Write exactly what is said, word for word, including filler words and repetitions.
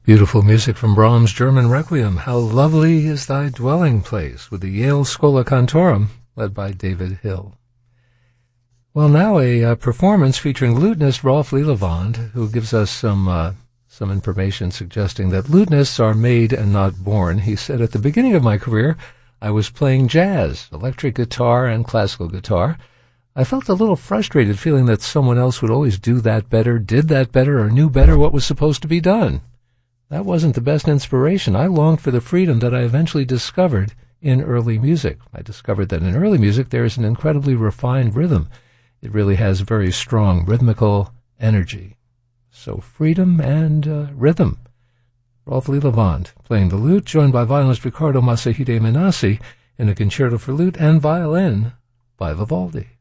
Beautiful music from Brahms' German Requiem, How Lovely is Thy Dwelling Place, with the Yale Schola Cantorum, led by David Hill. Well, now a uh, performance featuring lutenist Rolf Lillewand, who gives us some uh, some information suggesting that lutenists are made and not born. He said, at the beginning of my career, I was playing jazz, electric guitar, and classical guitar. I felt a little frustrated, feeling that someone else would always do that better, did that better, or knew better what was supposed to be done. That wasn't the best inspiration. I longed for the freedom that I eventually discovered in early music. I discovered that in early music there is an incredibly refined rhythm. It really has very strong rhythmical energy. So freedom and uh, rhythm. Rolf Lillewand playing the lute, joined by violinist Riccardo Masahide Menassi in a concerto for lute and violin by Vivaldi.